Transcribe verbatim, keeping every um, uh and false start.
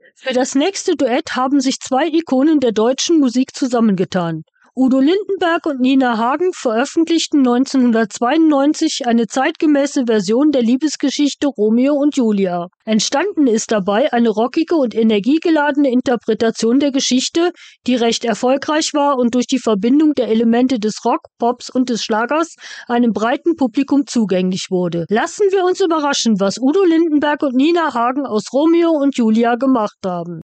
Für das nächste Duett haben sich zwei Ikonen der deutschen Musik zusammengetan. Udo Lindenberg und Nina Hagen veröffentlichten neunzehnhundertzweiundneunzig eine zeitgemäße Version der Liebesgeschichte Romeo und Julia. Entstanden ist dabei eine rockige und energiegeladene Interpretation der Geschichte, die recht erfolgreich war und durch die Verbindung der Elemente des Rock, Pops und des Schlagers einem breiten Publikum zugänglich wurde. Lassen wir uns überraschen, was Udo Lindenberg und Nina Hagen aus Romeo und Julia gemacht haben.